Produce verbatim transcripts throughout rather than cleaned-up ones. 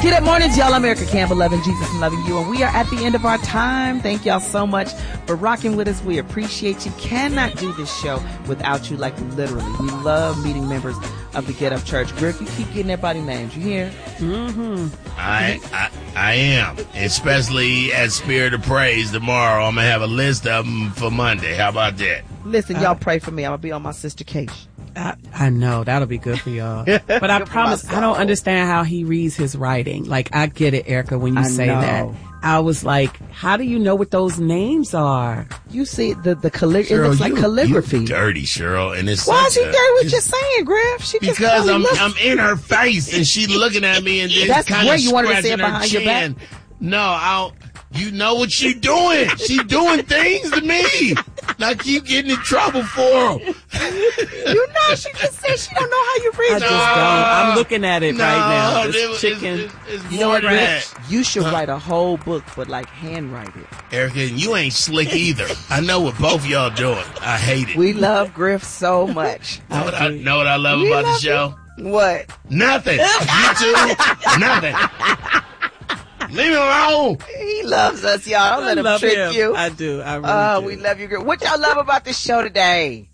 Get Up Mornings, y'all. I'm Erica Campbell, loving Jesus and loving you. And we are at the end of our time. Thank y'all so much for rocking with us. We appreciate you. Cannot do this show without you, like literally. We love meeting members of the Get Up Church. Griff, you keep getting everybody names. You hear? Mm-hmm. I, I I am. Especially at Spirit of Praise tomorrow. I'm going to have a list of them for Monday. How about that? Listen, y'all pray for me. I'm going to be on my sister Keish. I, I know that'll be good for y'all, but I promise I don't understand how he reads his writing. Like, I get it, Erica, when you I say know. that. I was like, how do you know what those names are? You see the the calli- Cheryl, it looks like you, calligraphy. You dirty, Cheryl, and it's Why is such he a- dirty? What it's- you're saying, Griff? She just Because probably I'm looks- I'm in her face and she looking at me and then That's kind great. of You wanted to say it scratching her behind your back? chin. No, I don't. You know what she doing? She doing things to me. I keep getting in trouble for them. You know, she just said she don't know how you read. I just don't. I'm looking at it No, right now. it This was- chicken. It's, it's, it's You know more what, than Griff? that. You should write a whole book, but like handwrite it. Erica, you ain't slick either. I know what both y'all doing. I hate it. We love Griff so much. know, what I, know what I love We about the love show? What? Nothing. You two, nothing. Leave me alone. He loves us, y'all. Don't I let him love trick him. you. I do. I really Oh, do. we love you, Griff. What y'all love about this show today?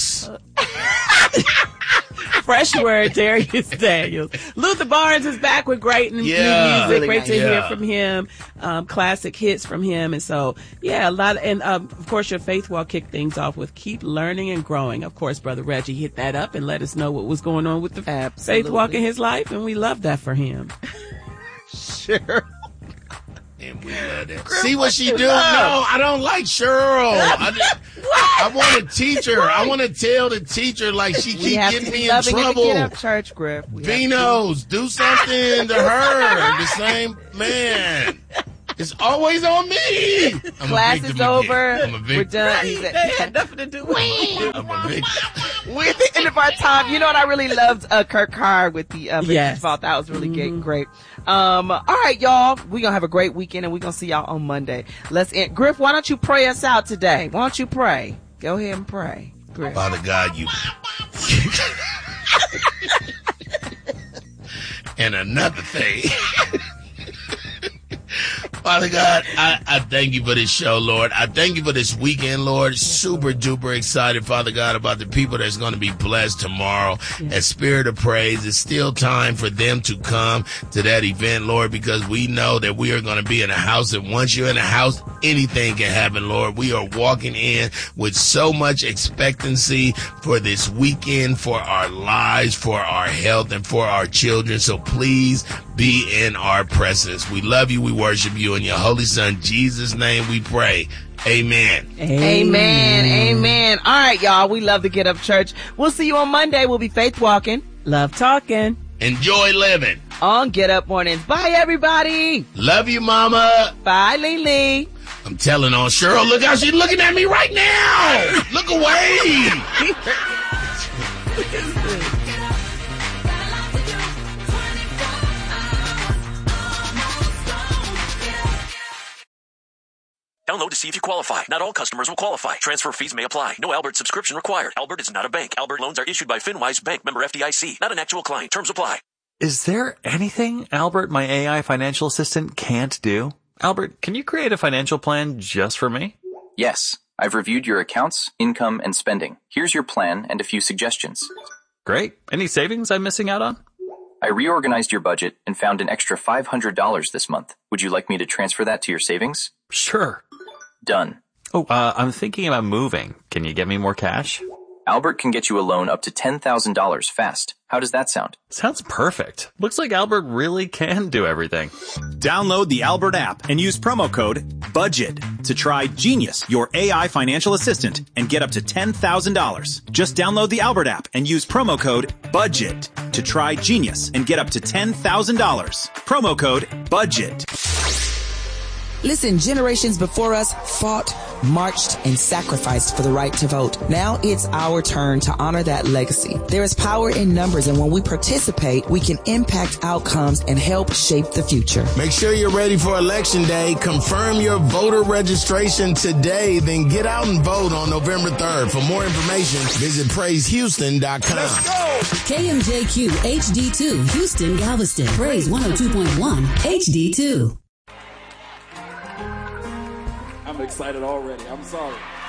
Fresh word, Darius Daniels. Luther Barnes is back with great new Yeah. music. Really great nice. to hear Yeah. from him. Um, classic hits from him. And so, yeah, a lot. Of, and um, of course, your Faith Walk kicked things off with Keep Learning and Growing. Of course, Brother Reggie hit that up and let us know what was going on with the Absolutely. Faith Walk in his life. And we love that for him. Sure. And we love that. Griff, See what what she you do? love? No, I don't like Cheryl. I, I want to teach her. I want to tell the teacher like she We keep have getting to be me in loving in the Get trouble. Up Church, Griff. We have to. Vinos, do something to her. The same man. It's always on me. I'm Class a victim is again. over. I'm a victim. We're done. He said- They had nothing to do with it. I'm a victim. We're at the end of our time. You know what? I really loved uh, Kirk Carr with the uh, Victor's Yes. Fault. That was really mm-hmm. great. Um, all right, y'all. We're going to have a great weekend, and we're going to see y'all on Monday. Let's end. Griff, why don't you pray us out today? Why don't you pray? Go ahead and pray. Griff. Father God, you. And another thing. Father God, I, I thank you for this show, Lord. I thank you for this weekend, Lord. Super duper excited, Father God, about the people that's going to be blessed tomorrow at Spirit of Praise. It's still time for them to come to that event, Lord, because we know that we are going to be in a house, and once you're in a house, anything can happen, Lord. We are walking in with so much expectancy for this weekend, for our lives, for our health, and for our children. So please be in our presence. We love you. We worship you. In your holy son, Jesus' name, we pray. Amen. Amen. Amen. All right, y'all. We love the Get Up Church. We'll see you on Monday. We'll be faith walking. Love talking. Enjoy living. On Get Up Mornings. Bye, everybody. Love you, Mama. Bye, Lily. I'm telling on Cheryl. Look how she's looking at me right now. Look away. Download to see if you qualify. Not all customers will qualify. Transfer fees may apply. No Albert subscription required. Albert is not a bank. Albert loans are issued by FinWise Bank, member F D I C. Not an actual client. Terms apply. Is there anything Albert, my A I financial assistant, can't do? Albert, can you create a financial plan just for me? Yes. I've reviewed your accounts, income, and spending. Here's your plan and a few suggestions. Great. Any savings I'm missing out on? I reorganized your budget and found an extra five hundred dollars this month. Would you like me to transfer that to your savings? Sure. Done. Oh, uh, I'm thinking about moving. Can you get me more cash? Albert can get you a loan up to ten thousand dollars fast. How does that sound? Sounds perfect. Looks like Albert really can do everything. Download the Albert app and use promo code BUDGET to try Genius, your A I financial assistant, and get up to ten thousand dollars. Just download the Albert app and use promo code BUDGET to try Genius and get up to ten thousand dollars. Promo code BUDGET. Listen, generations before us fought, marched, and sacrificed for the right to vote. Now it's our turn to honor that legacy. There is power in numbers, and when we participate, we can impact outcomes and help shape the future. Make sure you're ready for Election Day. Confirm your voter registration today, then get out and vote on November third. For more information, visit praise houston dot com. Let's go! K M J Q H D two, Houston, Galveston. Praise one oh two point one H D two. I'm excited already. I'm sorry.